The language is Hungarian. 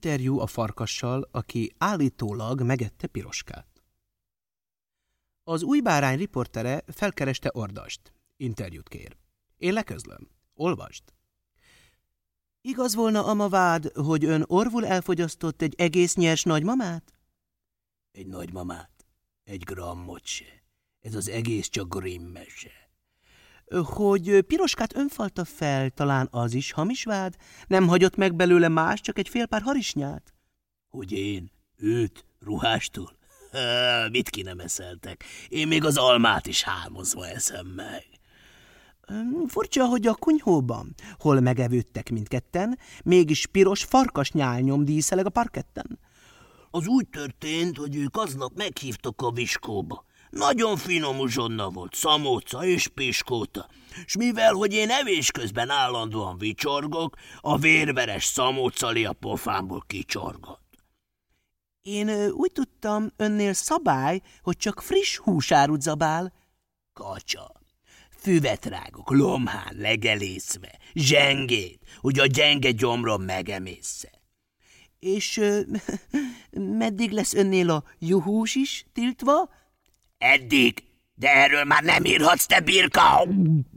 Interjú a farkassal, aki állítólag megette Piroskát. Az új bárány riportere felkereste Ordast. Interjút kér. Én leközlöm. Olvasd. Igaz volna ama vád, hogy ön orvul elfogyasztott egy egész nyers nagymamát? Egy nagymamát? Egy grammot se. Ez az egész csak Grimm mese. Hogy Piroskát önfalta fel, talán az is hamis vád? Nem hagyott meg belőle más, csak egy fél pár harisnyát? Hogy én? Őt? Ruhástól? Mit ki nem eszeltek? Én még az almát is hámozva eszem meg. Furcsa, hogy a kunyhóban, hol megevődtek mindketten, mégis piros farkasnyál nyomdíszeleg a parketten. Az úgy történt, hogy ők aznap meghívtak a viskóba. Nagyon finom uzsonna volt, szamóca és piskóta, s mivel, hogy én evés közben állandóan vicsorgok, a vérveres szamócali a pofámból kicsorgott. Én úgy tudtam, önnél szabály, hogy csak friss húsárut zabál. Kacsa, füvet rágok, lomhán, legelészve, zsengét, hogy a gyenge gyomrom megemészze. És meddig lesz önnél a juhús is tiltva? Eddig, de erről már nem írhatsz, te birka!